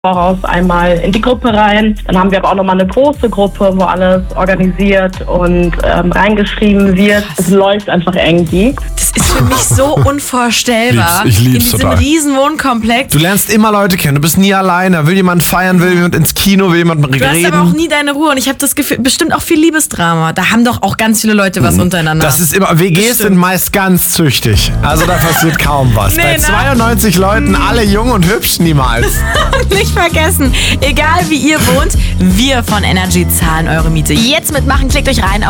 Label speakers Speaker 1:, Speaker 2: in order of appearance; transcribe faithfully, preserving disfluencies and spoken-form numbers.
Speaker 1: Voraus einmal in die Gruppe rein. Dann haben wir aber auch nochmal eine große Gruppe, wo alles organisiert und ähm, reingeschrieben wird. Es läuft einfach irgendwie.
Speaker 2: Das ist für mich so unvorstellbar.
Speaker 3: Lieb's, ich lieb's
Speaker 2: in diesem
Speaker 3: total.
Speaker 2: riesen Wohnkomplex.
Speaker 3: Du lernst immer Leute kennen, du bist nie alleine. Will jemand feiern, will jemand ins Kino, will jemand reden.
Speaker 2: Du hast aber auch nie deine Ruhe und ich habe das Gefühl, bestimmt auch viel Liebesdrama. Da haben doch auch ganz viele Leute was untereinander.
Speaker 3: Das ist immer, W Gs
Speaker 2: Bestimmt.
Speaker 3: sind meist ganz züchtig. Also da passiert kaum was.
Speaker 2: Nee,
Speaker 3: Bei
Speaker 2: ne?
Speaker 3: zweiundneunzig Leuten, alle jung und hübsch, niemals.
Speaker 2: Nicht vergessen, egal wie ihr wohnt, wir von Energy zahlen eure Miete. Jetzt mitmachen, klickt euch rein auf